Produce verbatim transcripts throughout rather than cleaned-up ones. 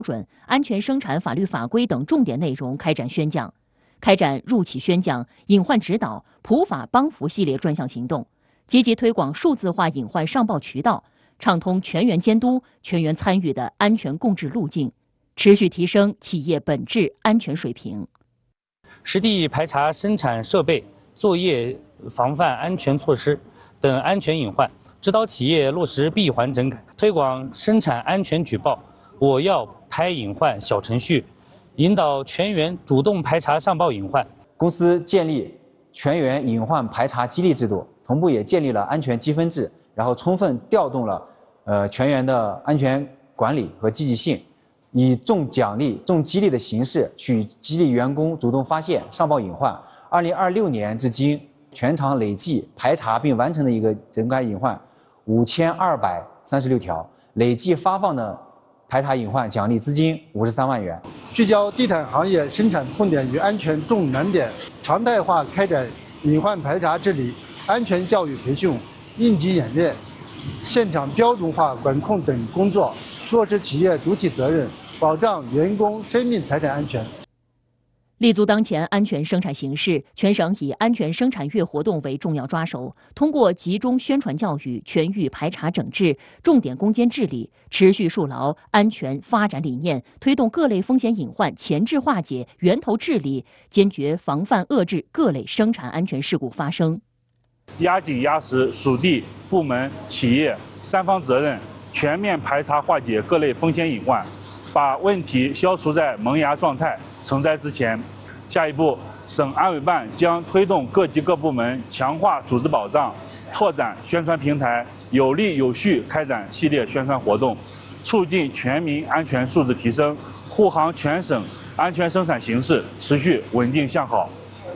准、安全生产法律法规等重点内容开展宣讲，开展入企宣讲、隐患指导、普法帮扶系列专项行动，积极推广数字化隐患上报渠道，畅通全员监督、全员参与的安全共治路径，持续提升企业本质安全水平。 实地排查生产设备、作业防范安全措施等安全隐患，指导企业落实闭环整改，推广生产安全举报、我要拍隐患小程序，引导全员主动排查上报隐患。 公司建立全员隐患排查激励制度，同步也建立了安全积分制，然后充分调动了呃全员的安全管理和积极性，以重奖励、重激励的形式去激励员工主动发现、上报隐患。二零二六年至今，全场累计排查并完成的一个整改隐患五千二百三十六条，累计发放的排查隐患奖励资金五十三万元。 聚焦地毯行业生产痛点与安全重难点，常态化开展隐患排查治理、安全教育培训、应急演练、现场标准化管控等工作，落实企业主体责任，保障员工生命财产安全。 立足当前安全生产形势，全省以安全生产月活动为重要抓手，通过集中宣传教育、全域排查整治、重点攻坚治理，持续树牢安全发展理念，推动各类风险隐患前置化解、源头治理，坚决防范遏制各类生产安全事故发生。 压紧压实属地、部门、企业三方责任，全面排查化解各类风险隐患，把问题消除在萌芽状态、成灾之前。下一步，省安委办将推动各级各部门强化组织保障，拓展宣传平台，有力有序开展系列宣传活动，促进全民安全素质提升，护航全省安全生产形势持续稳定向好。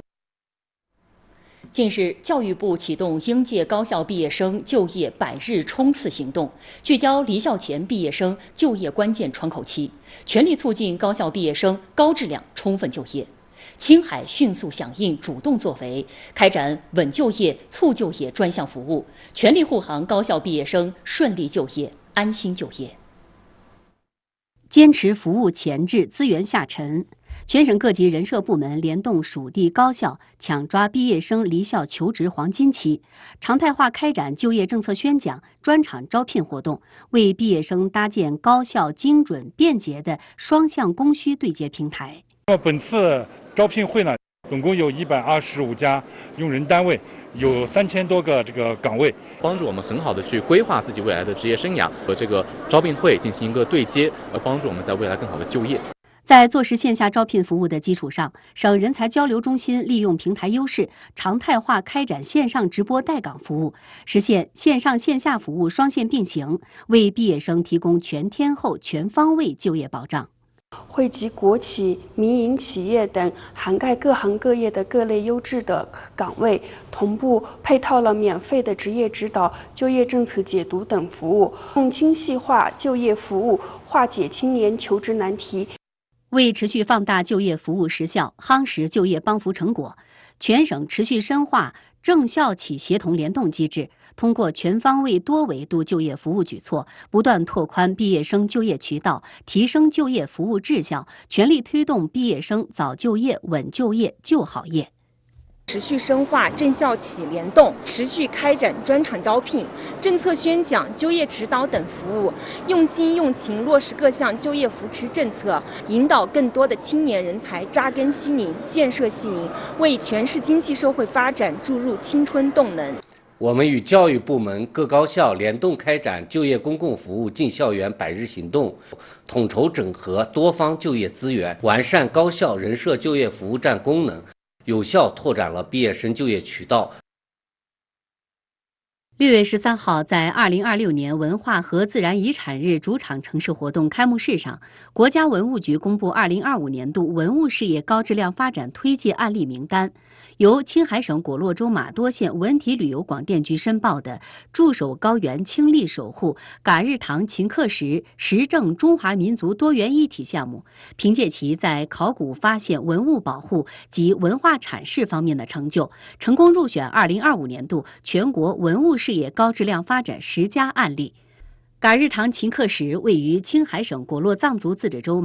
近日，教育部启动应届高校毕业生就业百日冲刺行动，聚焦离校前毕业生就业关键窗口期，全力促进高校毕业生高质量充分就业。青海迅速响应主动作为，开展稳就业、促就业专项服务，全力护航高校毕业生顺利就业、安心就业。 坚持服务前置、资源下沉。全省各级人社部门联动属地高校，抢抓毕业生离校求职黄金期，常态化开展就业政策宣讲、专场招聘活动，为毕业生搭建高效、精准、便捷的双向供需对接平台。 那么本次招聘会呢，总共有一百二十五家用人单位，有三千多个这个岗位， 帮助我们很好的去规划自己未来的职业生涯，和这个招聘会进行一个对接，呃，帮助我们在未来更好的就业。 在做实线下招聘服务的基础上，省人才交流中心利用平台优势，常态化开展线上直播带岗服务，实现线上线下服务双线并行，为毕业生提供全天候、全方位就业保障。 惠及国企、民营企业等涵盖各行各业的各类优质的岗位，同步配套了免费的职业指导、就业政策解读等服务，用精细化就业服务化解青年求职难题。 为持续放大就业服务实效，夯实就业帮扶成果，全省持续深化政校企协同联动机制，通过全方位多维度就业服务举措，不断拓宽毕业生就业渠道，提升就业服务质效，全力推动毕业生早就业、稳就业、就好业。 持续深化政校企联动，持续开展专场招聘、政策宣讲、就业指导等服务，用心用情落实各项就业扶持政策，引导更多的青年人才扎根西宁、建设西宁，为全市经济社会发展注入青春动能。 我们与教育部门各高校联动开展就业公共服务进校园百日行动，统筹整合多方就业资源，完善高校人社就业服务站功能，有效拓展了毕业生就业渠道。 六月十三号，在二零二六年文化和自然遗产日主场城市活动开幕式上，国家文物局公布二零二五年度文物事业高质量发展推介案例名单。由青海省果洛州玛多县文体旅游广电局申报的驻守高原清丽守护嘎日堂秦刻石实证中华民族多元一体项目，凭借其在考古发现、文物保护及文化阐释方面的成就，成功入选二零二五年度全国文物事业高质量发展十佳案例。 嘎日塘秦克石位于青海省果洛藏族自治州